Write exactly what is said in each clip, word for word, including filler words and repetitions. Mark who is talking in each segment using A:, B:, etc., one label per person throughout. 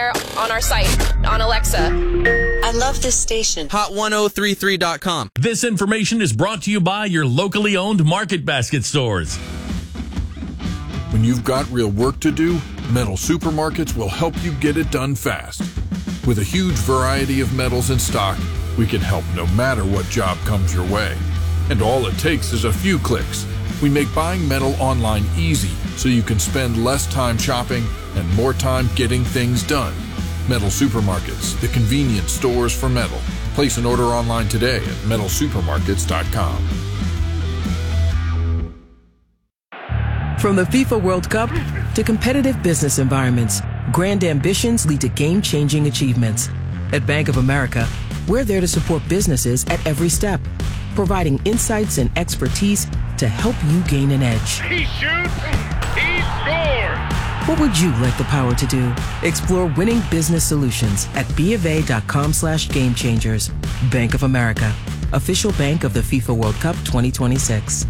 A: there on our site, on Alexa.
B: I love this station.
C: hot ten thirty-three dot com.
D: This information is brought to you by your locally owned Market Basket stores.
E: When you've got real work to do, Metal Supermarkets will help you get it done fast. With a huge variety of metals in stock, we can help no matter what job comes your way. And all it takes is a few clicks. We make buying metal online easy so you can spend less time shopping and more time getting things done. Metal Supermarkets, the convenience stores for metal. Place an order online today at metal supermarkets dot com.
F: From the FIFA World Cup to competitive business environments, grand ambitions lead to game-changing achievements. At Bank of America, we're there to support businesses at every step, providing insights and expertise to help you gain an edge.
G: He shoots, he scores!
F: What would you like the power to do? Explore winning business solutions at BofA.com slash game changers. Bank of America, official bank of the FIFA World Cup twenty twenty-six.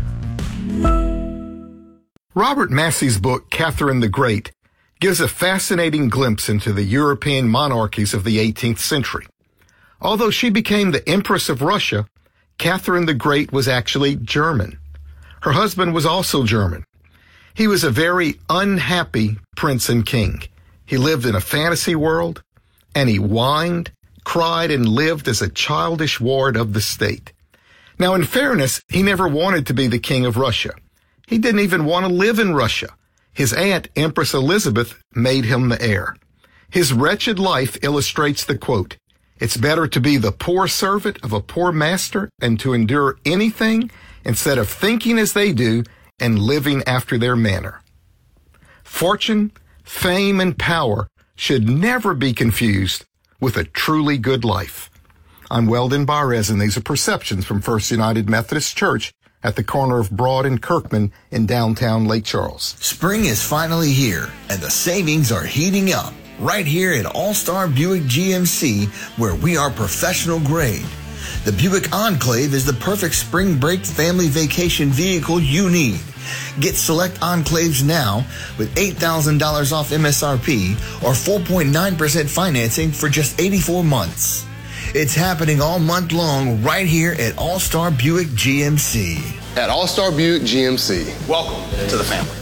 H: Robert Massey's book, Catherine the Great, gives a fascinating glimpse into the European monarchies of the eighteenth century. Although she became the Empress of Russia, Catherine the Great was actually German. Her husband was also German. He was a very unhappy prince and king. He lived in a fantasy world, and he whined, cried, and lived as a childish ward of the state. Now, in fairness, he never wanted to be the king of Russia. He didn't even want to live in Russia. His aunt, Empress Elizabeth, made him the heir. His wretched life illustrates the quote, "It's better to be the poor servant of a poor master and to endure anything instead of thinking as they do and living after their manner." Fortune, fame, and power should never be confused with a truly good life. I'm Weldon Barres, and these are Perceptions from First United Methodist Church at the corner of Broad and Kirkman in downtown Lake Charles.
I: Spring is finally here, and the savings are heating up right here at All-Star Buick G M C, where we are professional grade. The Buick Enclave is the perfect spring break family vacation vehicle you need. Get select Enclaves now with eight thousand dollars off M S R P or four point nine percent financing for just eighty-four months. It's happening all month long right here at All-Star Buick G M C.
J: At All-Star Buick G M C. Welcome to the family.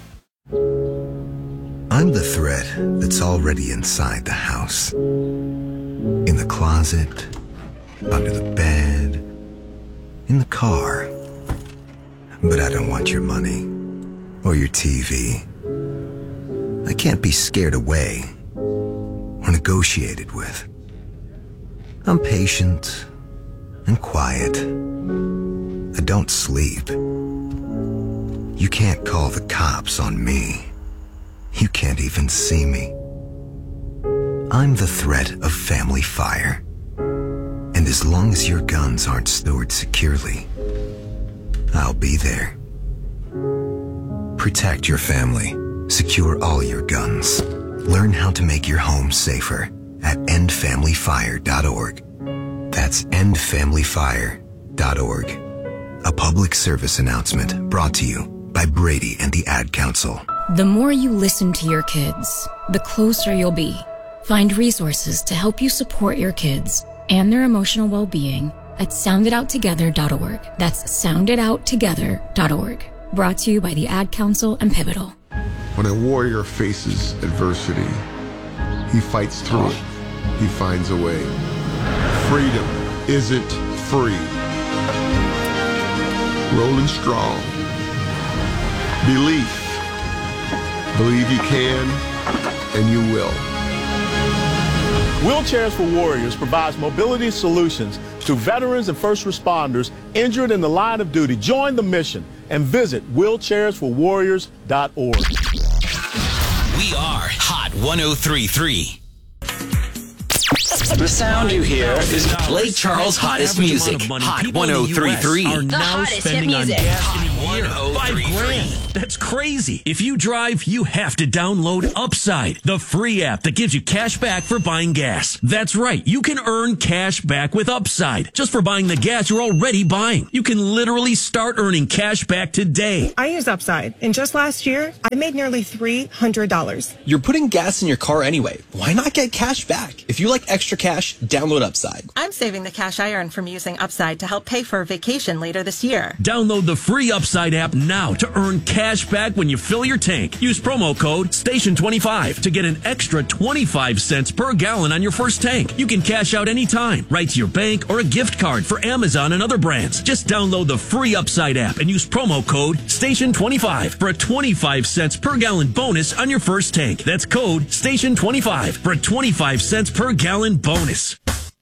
K: I'm the threat that's already inside the house. In the closet, under the bed, in the car. But I don't want your money or your T V. I can't be scared away or negotiated with. I'm patient and quiet. I don't sleep. You can't call the cops on me. You can't even see me. I'm the threat of family fire. And as long as your guns aren't stored securely, I'll be there. Protect your family. Secure all your guns. Learn how to make your home safer at end family fire dot org. That's end family fire dot org. A public service announcement brought to you by Brady and the Ad Council.
L: The more you listen to your kids, the closer you'll be. Find resources to help you support your kids and their emotional well-being at sound it out together dot org. That's sound it out together dot org. Brought to you by the Ad Council and Pivotal.
M: When a warrior faces adversity, he fights through it. He finds a way. Freedom isn't free. Rolling strong. Belief. Believe you can, and you will.
N: Wheelchairs for Warriors provides mobility solutions to veterans and first responders injured in the line of duty. Join the mission and visit wheelchairs for warriors dot org.
O: We are Hot ten thirty-three.
P: The sound you hear is Lake Charles' hottest music. Hot ten thirty-three.
O: Are now
P: spending on
O: Hot
D: year. Five grand. That's crazy. If you drive, you have to download Upside, the free app that gives you cash back for buying gas. That's right. You can earn cash back with Upside just for buying the gas you're already buying. You can literally start earning cash back today.
Q: I use Upside, and just last year, I made nearly three hundred dollars.
C: You're putting gas in your car anyway. Why not get cash back? If you like extra cash, download Upside.
R: I'm saving the cash I earn from using Upside to help pay for a vacation later this year.
D: Download the free Upside app now to earn cash back when you fill your tank. Use promo code station twenty-five to get an extra twenty-five cents per gallon on your first tank. You can cash out anytime, right to your bank or a gift card for Amazon and other brands. Just download the free Upside app and use promo code station twenty-five for a twenty-five cents per gallon bonus on your first tank. That's code station twenty-five for a twenty-five cents per gallon bonus.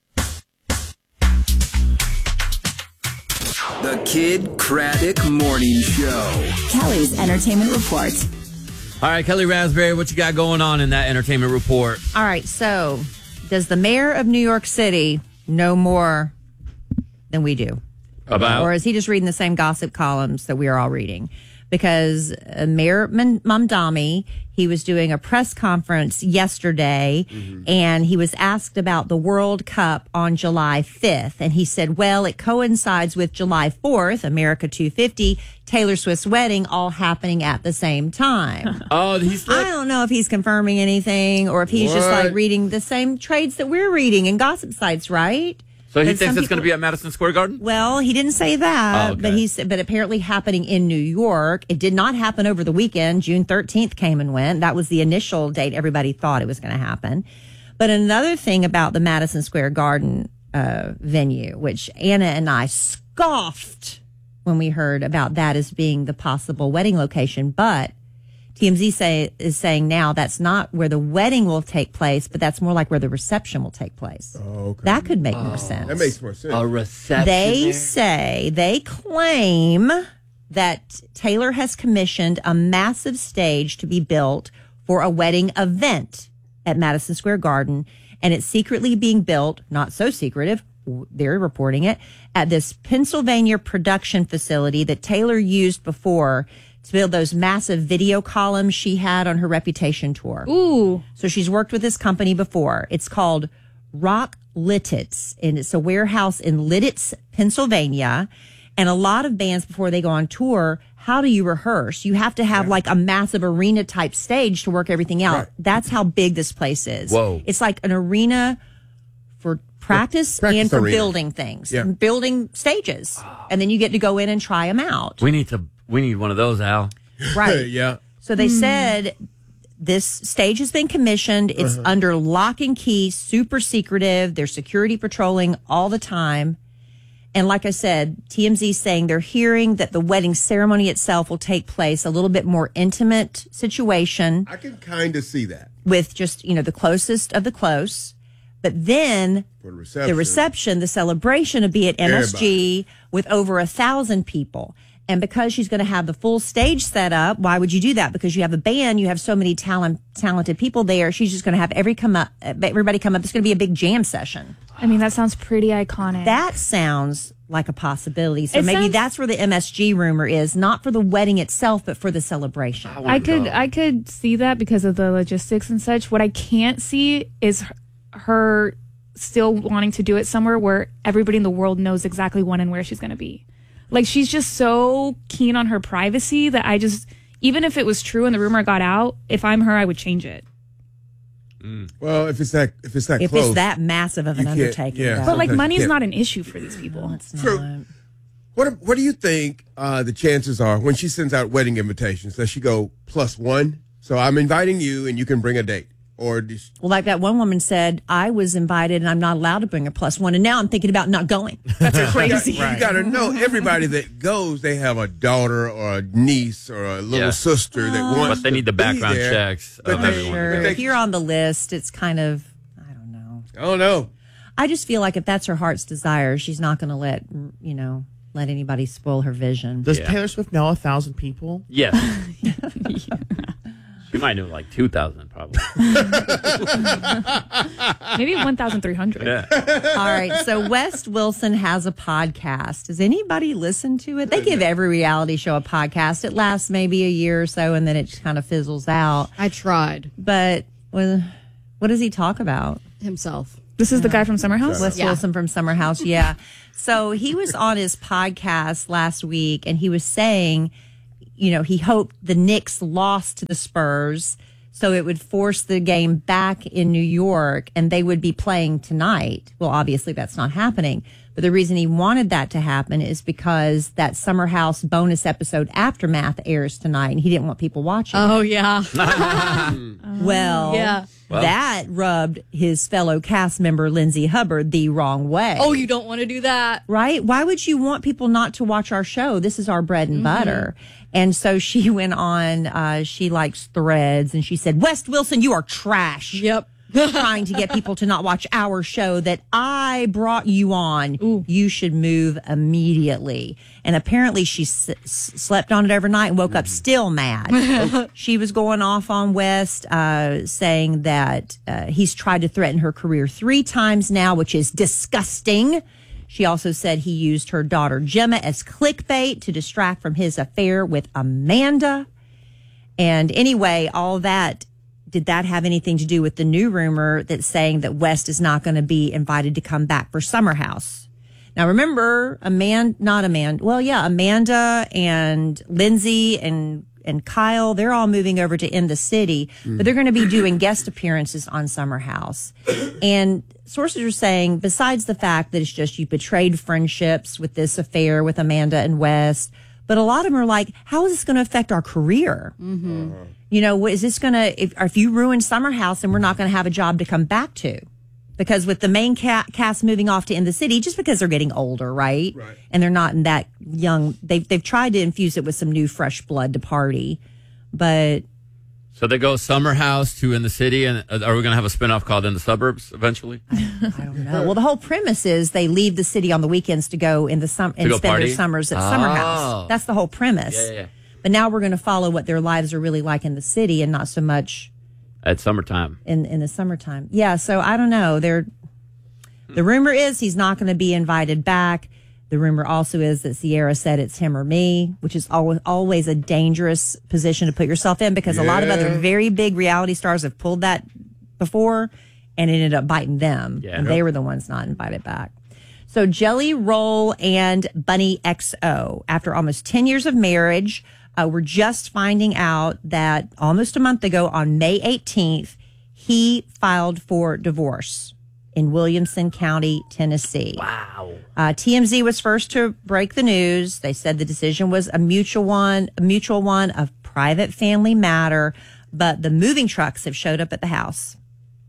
S: The Kid Craddock Morning Show.
T: Kelly's Entertainment Report.
U: All right, Kelly Raspberry, what you got going on in that entertainment report?
V: All right, so does the mayor of New York City know more than we do?
U: About?
V: Or is he just reading the same gossip columns that we are all reading? Because uh, Mayor Mamdani, he was doing a press conference yesterday, mm-hmm. and he was asked about the World Cup on July fifth. And he said, well, it coincides with July fourth, America two fifty, Taylor Swift's wedding, all happening at the same time.
U: Oh, he's
V: I don't know if he's confirming anything or if he's what? just like reading the same trades that we're reading in gossip sites, right?
U: So he
V: but
U: thinks it's
V: people,
U: going to be at Madison Square Garden?
V: Well, he didn't say that,
U: oh, okay.
V: but he said, but apparently happening in New York. It did not happen over the weekend. June thirteenth came and went. That was the initial date everybody thought it was going to happen. But another thing about the Madison Square Garden uh, venue, which Anna and I scoffed when we heard about that as being the possible wedding location, but T M Z say, is saying now that's not where the wedding will take place, but that's more like where the reception will take place.
M: Oh, okay.
V: That could make
U: oh,
V: more sense.
M: That makes more sense.
U: A reception.
V: They
U: there?
V: say, they claim that Taylor has commissioned a massive stage to be built for a wedding event at Madison Square Garden, and it's secretly being built, not so secretive, they're reporting it, at this Pennsylvania production facility that Taylor used before to build those massive video columns she had on her Reputation tour.
W: Ooh.
V: So she's worked with this company before. It's called Rock Littitz, and it's a warehouse in Littitz, Pennsylvania. And a lot of bands, before they go on tour, how do you rehearse? You have to have yeah. like a massive arena type stage to work everything out. Right. That's how big this place is.
U: Whoa.
V: It's like an arena for practice,
M: practice
V: and for
M: arena.
V: building things,
M: yeah.
V: building stages. And then you get to go in and try them out.
U: We need to, we need one of those, Al.
V: Right.
M: yeah.
V: So they mm. said this stage has been commissioned. It's uh-huh. under lock and key, super secretive. There's security patrolling all the time. And like I said, T M Z saying they're hearing that the wedding ceremony itself will take place a little bit more intimate situation.
M: I can kind of see that.
V: With just, you know, the closest of the close. But then
M: For the reception,
V: the reception, the celebration will be at M S G Everybody. with over a thousand people. And because she's going to have the full stage set up, why would you do that? Because you have a band, you have so many talent, talented people there. She's just going to have every come up, everybody come up. It's going to be a big jam session.
W: I mean, that sounds pretty iconic.
V: That sounds like a possibility. So
W: It
V: maybe
W: sounds-
V: that's where the M S G rumor is, not for the wedding itself, but for the celebration.
W: I could I could see that because of the logistics and such. What I can't see is her- her still wanting to do it somewhere where everybody in the world knows exactly when and where she's going to be. Like, she's just so keen on her privacy that I just, even if it was true and the rumor got out, if I'm her, I would change it.
M: Mm. Well, if it's that, if it's that
V: If
M: close,
V: it's that massive of an
M: you can't-
V: undertaking.
M: yeah.
V: though.
W: But like, money's
M: Yeah.
W: not an issue for these people.
V: It's
M: True.
V: not.
M: What What do you think uh, the chances are when she sends out wedding invitations? Does she go plus one? So I'm inviting you, and you can bring a date, or does,
V: Well, like that one woman said, I was invited and I'm not allowed to bring a plus one. And now I'm thinking about not going. That's crazy.
M: you got to know everybody that goes, they have a daughter or a niece or a little
U: Yeah.
M: sister that wants.
U: But they need the
M: to be
U: background
M: there.
U: checks
M: But
U: of
M: they-
U: everyone.
V: Sure.
M: but they-
V: If you're on the list, it's kind of, I don't know.
M: I don't know.
V: I just feel like if that's her heart's desire, she's not going to let, you know, let anybody spoil her vision.
X: Does
U: Yeah.
X: Taylor Swift know a thousand people?
U: Yes. She might know like two thousand, probably.
W: Maybe one thousand three hundred.
U: Yeah.
V: All right. So West Wilson has a podcast. Does anybody listen to it? They give every reality show a podcast. It lasts maybe a year or so, and then it just kind of fizzles out.
A: I tried.
V: But what, what does he talk about?
A: Himself.
W: This is the guy from Summer House?
V: Wes
A: Yeah.
V: Wilson from Summer House, yeah. So he was on his podcast last week, and he was saying, you know, he hoped the Knicks lost to the Spurs so it would force the game back in New York, and they would be playing tonight. Well, obviously that's not happening. But the reason he wanted that to happen is because that Summer House bonus episode Aftermath airs tonight, and he didn't want people watching.
A: Oh, yeah.
V: Well,
A: Yeah.
V: Well, that rubbed his fellow cast member, Lindsay Hubbard, the wrong way.
A: Oh, you don't want to do that.
V: Right? Why would you want people not to watch our show? This is our bread and
A: Mm-hmm.
V: butter. And so she went on, uh, she likes Threads, and she said, West Wilson, you are trash.
A: Yep.
V: Trying to get people to not watch our show that I brought you on. Ooh. You should move immediately. And apparently she s- s- slept on it overnight and woke up still mad. She was going off on West, uh, saying that uh, he's tried to threaten her career three times now, which is disgusting. She also said he used her daughter Gemma as clickbait to distract from his affair with Amanda. And anyway, all that, did that have anything to do with the new rumor that's saying that West is not going to be invited to come back for Summer House? Now, remember, Amanda, not Amanda, well, yeah, Amanda and Lindsay and and Kyle, they're all moving over to In the City, mm. but they're going to be doing guest appearances on Summer House. And sources are saying, besides the fact that it's just you betrayed friendships with this affair with Amanda and West, but a lot of them are like, how is this going to affect our career? Mm-hmm. Uh-huh. You know, is this going to, if, if you ruin Summer House, then we're not going to have a job to come back to. Because with the main ca- cast moving off to In the City, just because they're getting older, right? Right. And they're not in that young, they've, they've tried to infuse it with some new fresh blood to party. But.
U: So they go Summer House to In the City, and are we going to have a spinoff called In the Suburbs eventually?
V: I don't know. Well, the whole premise is they leave the city on the weekends to go in the sum and spend
U: party?
V: their summers at
U: Oh.
V: Summer House. That's the whole premise.
U: Yeah, yeah, yeah.
V: But now we're going to follow what their lives are really like in the city and not so much
U: At summertime.
V: in, in the summertime. Yeah, so I don't know. They're, the rumor is he's not going to be invited back. The rumor also is that Sierra said it's him or me, which is always, always a dangerous position to put yourself in because a lot of other very big reality stars have pulled that before and it ended up biting them.
U: Yeah.
V: And they were the ones not invited back. So Jelly Roll and Bunny X O, after almost ten years of marriage, uh, we're just finding out that almost a month ago on May eighteenth, he filed for divorce in Williamson County, Tennessee.
U: Wow.
V: Uh, T M Z was first to break the news. They said the decision was a mutual one, a mutual one of private family matter, but the moving trucks have showed up at the house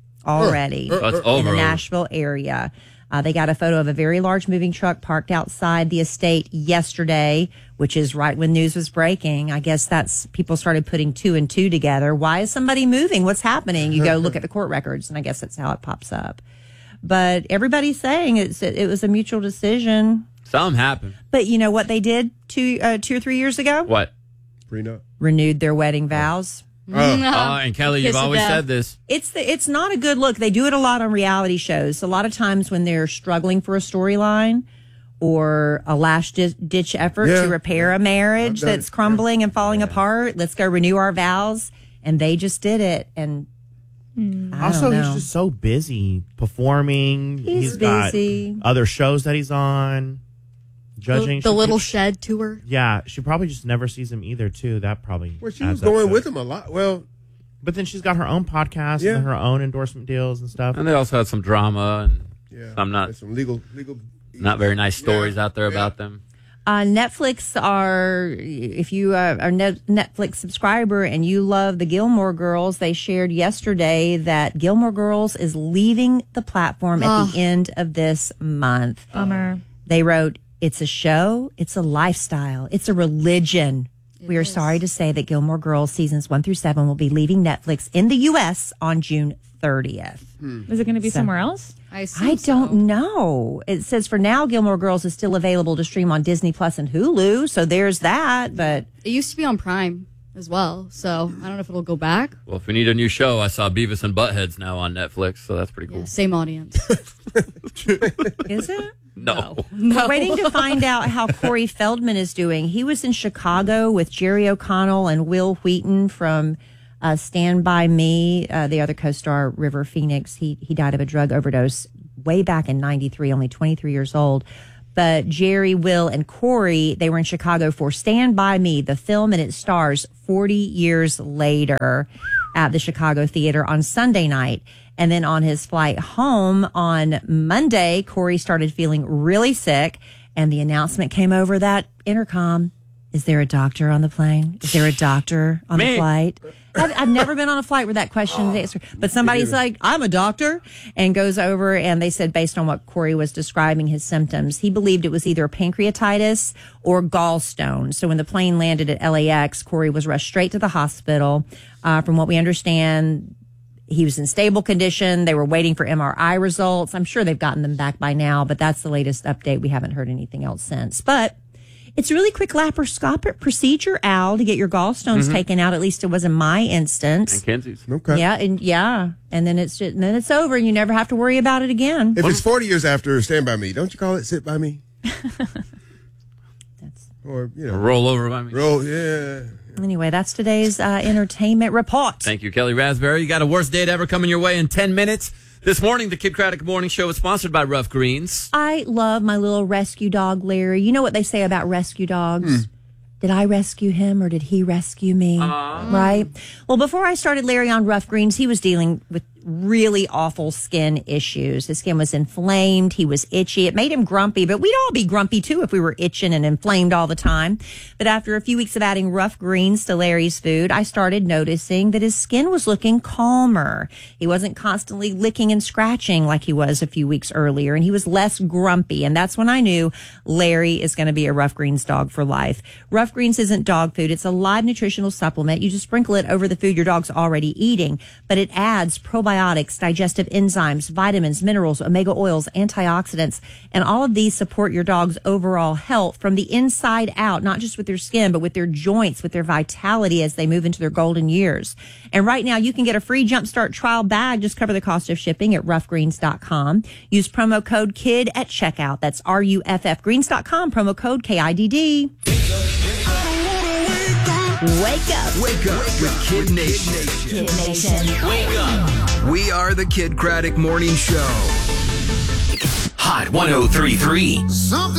V: already
U: Oh, it's
V: in
U: over.
V: the Nashville area. Uh, they got a photo of a very large moving truck parked outside the estate yesterday, which is right when news was breaking. I guess that's people started putting two and two together. Why is somebody moving? What's happening? You go look at the court records, and I guess that's how it pops up. But everybody's saying it's, it was a mutual decision.
U: Something happened.
V: But you know what they did two, uh, two or three years ago?
U: What?
M: Prenup.
V: Renewed their wedding vows.
U: Oh, oh and Kelly, you've
V: Kiss of
U: always
V: death.
U: said this.
V: It's the, it's not a good look. They do it a lot on reality shows. A lot of times when they're struggling for a storyline or a last di- ditch effort
M: Yeah.
V: to repair a marriage
M: I've done
V: that's
M: it.
V: crumbling and falling apart, let's go renew our vows. And they just did it. And I
B: Also,
V: don't
B: he's
V: know.
B: just so busy performing.
V: He's
B: got
V: busy.
B: other shows that he's on, judging.
A: The, the
B: She-
A: Little Shed tour.
B: Yeah, she probably just never sees him either, too. That probably.
M: Well, she
B: adds
M: was
B: up
M: going
B: to-
M: with him a lot. Well,
B: but then she's got her own podcast
M: Yeah.
B: and her own endorsement deals and stuff.
U: And they also had some drama and
M: yeah,
U: some not
M: there's some legal, legal,
U: not very nice stories
M: Yeah,
U: out there
M: yeah.
U: about them.
V: Uh, Netflix are, if you uh, are a Net- Netflix subscriber and you love the Gilmore Girls, they shared yesterday that Gilmore Girls is leaving the platform at
A: Ugh.
V: the end of this month.
W: Bummer.
V: They wrote, it's a show, it's a lifestyle, it's a religion. We are sorry to say that Gilmore Girls seasons one through seven will be leaving Netflix in the U S on June thirtieth.
W: Is it going to be
V: So-
W: somewhere else?
A: I assume
V: I don't
A: so.
V: know. It says for now, Gilmore Girls is still available to stream on Disney Plus and Hulu. So there's that. But
A: It used to be on Prime. as well. So I don't know if it'll go back.
U: Well, if we need a new show, I saw Beavis and Butthead's now on Netflix, so that's pretty cool.
A: Yeah, same audience.
V: Is it?
U: No.
A: No.
V: We're waiting to find out how Corey Feldman is doing. He was in Chicago with Jerry O'Connell and Will Wheaton from uh, Stand By Me, uh, the other co-star, River Phoenix. He he died of a drug overdose way back in ninety-three, only twenty-three years old. But Jerry, Will, and Corey, they were in Chicago for Stand By Me, the film, and it stars forty years later at the Chicago Theater on Sunday night. And then on his flight home on Monday, Corey started feeling really sick, and the announcement came over that intercom. Is there a doctor on the plane? Is there a doctor on
U: Me.
V: the flight? I've, I've never been on a flight where that question is answered. But somebody's like, I'm a doctor, and goes over, and they said based on what Corey was describing his symptoms, he believed it was either pancreatitis or gallstones. So when the plane landed at L A X, Corey was rushed straight to the hospital. Uh, from what we understand, he was in stable condition. They were waiting for M R I results. I'm sure they've gotten them back by now, but that's the latest update. We haven't heard anything else since. But it's a really quick laparoscopic procedure, Al, to get your gallstones
U: Mhm.
V: taken out. At least it was in my instance.
U: And Kenzie's.
E: Okay.
V: Yeah, and yeah, and then it's just, and then it's over, and you never have to worry about it again.
E: If it's forty years after Stand By Me, don't you call it Sit By Me?
V: That's
E: or you know,
U: Roll over by me.
E: roll. Yeah.
V: Anyway, that's today's uh, entertainment report.
U: Thank you, Kelly Raspberry. You got a worst date ever coming your way in ten minutes. This morning, the Kid Craddock Morning Show is sponsored by Rough Greens.
V: I love my little rescue dog, Larry. You know what they say about rescue dogs?
E: Hmm.
V: Did I rescue him or did he rescue me? Right? Well, before I started Larry on Rough Greens, he was dealing with really awful skin issues. His skin was inflamed. He was itchy. It made him grumpy, but we'd all be grumpy too if we were itching and inflamed all the time. But after a few weeks of adding Rough Greens to Larry's food, I started noticing that his skin was looking calmer. He wasn't constantly licking and scratching like he was a few weeks earlier, and he was less grumpy. And that's when I knew Larry is going to be a Rough Greens dog for life. Rough Greens isn't dog food. It's a live nutritional supplement. You just sprinkle it over the food your dog's already eating, but it adds probiotics, digestive enzymes, vitamins, minerals, omega oils, antioxidants, and all of these support your dog's overall health from the inside out, not just with their skin, but with their joints, with their vitality as they move into their golden years. And right now you can get a free Jumpstart trial bag. Just cover the cost of shipping at rough greens dot com. Use promo code KID at checkout. That's R U F F greens dot com, promo code K I D D. Wake up.
S: Wake up with Kid Nation.
V: Kid Nation.
O: Wake up.
S: We are the Kid Craddock Morning Show.
O: Hot one oh three point three.